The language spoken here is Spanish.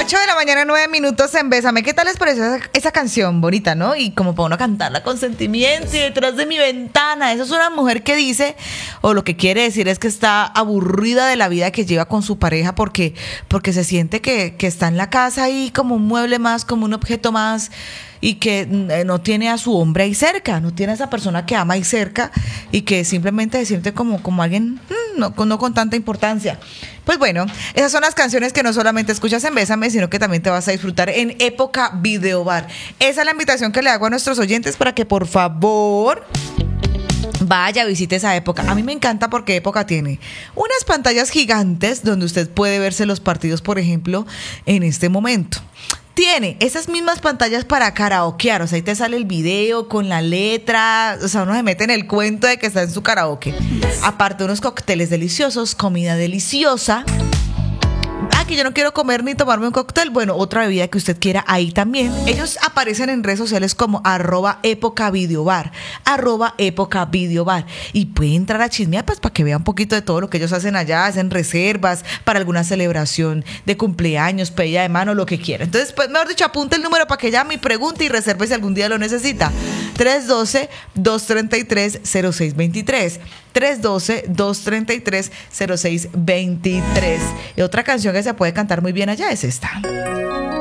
8 de la mañana, 9 minutos en Bésame. ¿Qué tal les pareció esa canción bonita, no? Y como para uno cantarla con sentimiento y detrás de mi ventana. Esa es una mujer que dice, o lo que quiere decir es que está aburrida de la vida que lleva con su pareja porque se siente que está en la casa ahí como un mueble más, como un objeto más, y que no tiene a su hombre ahí cerca, no tiene a esa persona que ama ahí cerca y que simplemente se siente como alguien no con tanta importancia. Pues bueno, esas son las canciones que no solamente escuchas en Bésame, sino que también te vas a disfrutar en Época Video Bar. Esa es la invitación que le hago a nuestros oyentes para que por favor vaya, visite esa Época. A mí me encanta porque Época tiene unas pantallas gigantes donde usted puede verse los partidos, por ejemplo, en este momento. Tiene esas mismas pantallas para karaokear, o sea, ahí te sale el video con la letra, o sea, uno se mete en el cuento de que está en su karaoke. Aparte, unos cócteles deliciosos, comida deliciosa. Que yo no quiero comer ni tomarme un cóctel, bueno, otra bebida que usted quiera, ahí también. Ellos aparecen en redes sociales como @EpocaVideoBar, @EpocaVideoBar, y puede entrar a chismear pues para que vea un poquito de todo lo que ellos hacen allá, hacen reservas para alguna celebración de cumpleaños, pedida de mano, lo que quiera. Entonces, pues mejor dicho, apunte el número para que llame y pregunte y reserve si algún día lo necesita. 312-233-0623. 312-233-0623. Y otra canción que se puede cantar muy bien allá es esta.